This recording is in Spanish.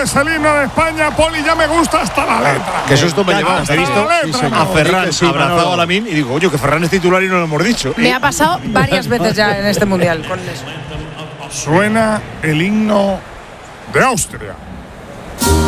es el himno de España, Poli, ya me gusta hasta la letra. Qué susto me lleva. He visto a Ferran Sí, abrazado a Lamine y digo, oye, que Ferran es titular y no lo hemos dicho. Me ha pasado varias veces ya en este mundial con eso. Suena el himno de Austria.